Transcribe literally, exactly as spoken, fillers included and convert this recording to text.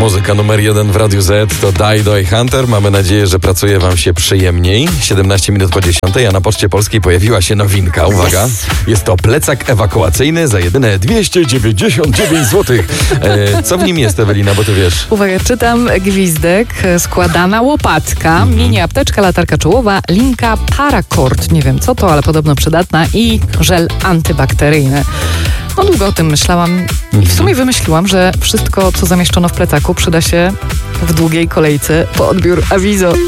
Muzyka numer jeden w Radiu Z to Dido i Hunter. Mamy nadzieję, że pracuje wam się przyjemniej. siedemnaście minut po dziesiątej, a na Poczcie Polskiej pojawiła się nowinka. Uwaga, Yes. jest to plecak ewakuacyjny za jedyne dwieście dziewięćdziesiąt dziewięć złotych. E, co w nim jest, Ewelina, bo ty wiesz? Uwaga, czytam: gwizdek, składana łopatka, Mhm. mini apteczka, latarka czołowa, linka Paracord. Nie wiem co to, ale podobno przydatna, i żel antybakteryjny. No długo o tym myślałam i w sumie wymyśliłam, że wszystko, co zamieszczono w plecaku, przyda się w długiej kolejce po odbiór awizo.